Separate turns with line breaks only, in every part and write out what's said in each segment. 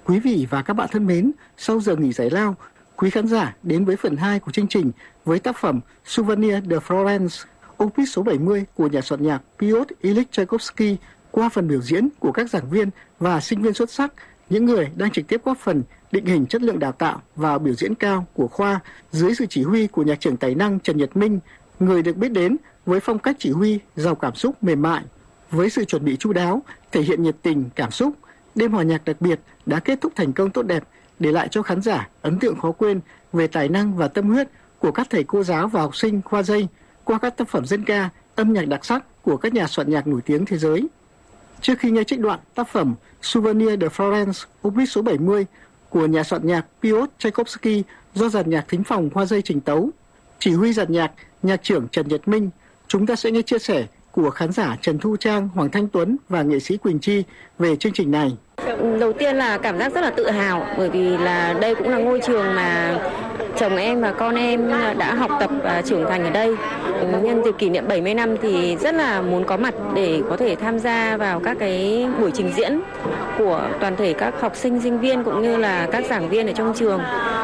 Quý vị và các bạn thân mến, sau giờ nghỉ giải lao, quý khán giả đến với phần 2 của chương trình với tác phẩm Souvenir de Florence, opus số 70 của nhà soạn nhạc Piotr Ilyich Tchaikovsky qua phần biểu diễn của các giảng viên và sinh viên xuất sắc, những người đang trực tiếp góp phần định hình chất lượng đào tạo và biểu diễn cao của khoa dưới sự chỉ huy của nhạc trưởng tài năng Trần Nhật Minh, người được biết đến với phong cách chỉ huy giàu cảm xúc mềm mại. Với sự chuẩn bị chu đáo, thể hiện nhiệt tình, cảm xúc, đêm hòa nhạc đặc biệt đã kết thúc thành công tốt đẹp, để lại cho khán giả ấn tượng khó quên về tài năng và tâm huyết của các thầy cô giáo và học sinh khoa dây qua các tác phẩm dân ca, âm nhạc đặc sắc của các nhà soạn nhạc nổi tiếng thế giới. Trước khi nghe trích đoạn tác phẩm Souvenir de Florence, opus số 70 của nhà soạn nhạc Piotr Tchaikovsky do dàn nhạc thính phòng hoa dây trình tấu, chỉ huy dàn nhạc, nhạc trưởng Trần Nhật Minh, chúng ta sẽ nghe chia sẻ của khán giả Trần Thu Trang, Hoàng Thanh Tuấn và nghệ sĩ Quỳnh Chi về chương trình này.
Đầu tiên là cảm giác rất là tự hào, bởi vì là đây cũng là ngôi trường mà chồng em và con em đã học tập và trưởng thành ở đây. Nhân dịp kỷ niệm 70 năm thì rất là muốn có mặt để có thể tham gia vào các cái buổi trình diễn của toàn thể các học sinh, sinh viên cũng như là các giảng viên ở trong trường.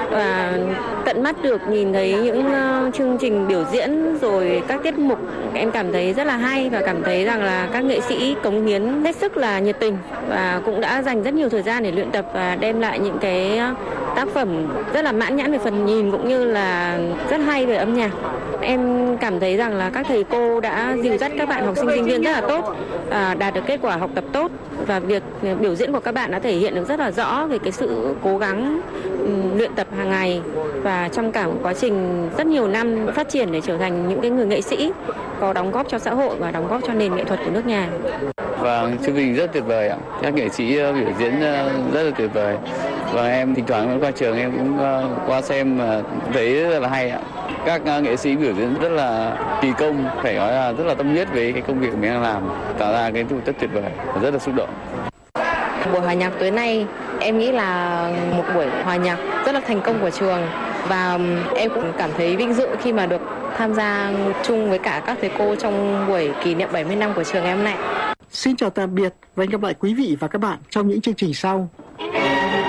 Và tận mắt được nhìn thấy những chương trình biểu diễn rồi các tiết mục, em cảm thấy rất là hay và cảm thấy rằng là các nghệ sĩ cống hiến hết sức là nhiệt tình và cũng đã dành rất nhiều thời gian để luyện tập và đem lại những cái tác phẩm rất là mãn nhãn về phần nhìn cũng như là rất hay về âm nhạc. Em cảm thấy rằng là các thầy cô đã dìu dắt các bạn học sinh sinh viên rất là tốt, đạt được kết quả học tập tốt và việc biểu diễn của các bạn đã thể hiện được rất là rõ về cái sự cố gắng luyện tập hàng ngày và trong cả một quá trình rất nhiều năm phát triển để trở thành những cái người nghệ sĩ có đóng góp cho xã hội và đóng góp cho nền nghệ thuật của nước nhà.
Vâng, chương trình rất tuyệt vời ạ. Các nghệ sĩ biểu diễn rất là tuyệt vời. Và em thỉnh thoảng qua trường em cũng qua xem và thấy rất là hay ạ. Các nghệ sĩ biểu diễn rất là kỳ công, phải nói là rất là tâm huyết với cái công việc mình đang làm, tạo ra cái rất tuyệt vời, rất là xúc động.
Buổi hòa nhạc tối nay em nghĩ là một buổi hòa nhạc rất là thành công của trường và em cũng cảm thấy vinh dự khi mà được tham gia chung với cả các thầy cô trong buổi kỷ niệm 70 năm của trường em này.
Xin chào tạm biệt và hẹn gặp lại quý vị và các bạn trong những chương trình sau.